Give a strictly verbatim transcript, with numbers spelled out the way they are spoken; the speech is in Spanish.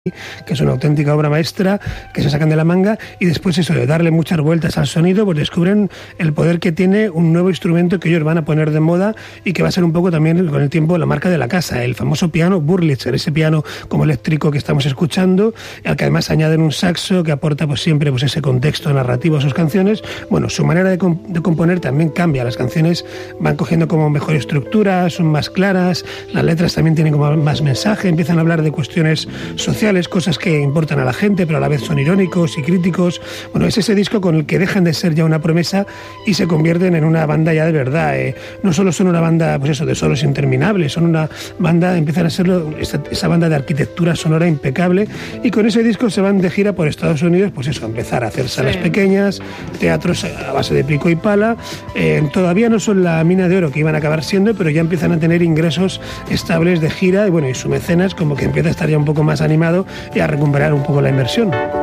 que es una auténtica obra maestra, que se sacan de la manga, y después eso de darle muchas vueltas al sonido, pues descubren el poder que tiene un nuevo instrumento que ellos van a poner de moda y que va a ser un poco también con el tiempo la marca de la casa, el famoso piano Wurlitzer, ese piano como eléctrico que estamos escuchando, al que además añaden un saxo que aporta pues siempre pues ese contexto narrativo a sus canciones. Bueno, su manera de, comp- de componer también cambia, las canciones van cogiendo como mejor estructura, son más claras, las letras también tienen como más mensaje, empiezan a hablar de cuestiones sociales, cosas que importan a la gente, pero a la vez son irónicos y críticos. Bueno, es ese disco con el que dejan de ser ya una promesa y se convierten en una banda ya de verdad. Eh, no solo son una banda, pues eso, de solos interminables, son una banda, empiezan a serlo, esa, esa banda de arquitectura sonora impecable, y con ese disco se van de gira por Estados Unidos, pues eso, a empezar a hacer salas sí. pequeñas, teatros a base de pico y pala. Eh, todavía no son la mina de oro que iban a acabar siendo, pero ya empiezan a tener ingresos estables de gira, y bueno, y su mecenas como que empieza a estar ya un poco más animado y a recuperar un poco la inversión.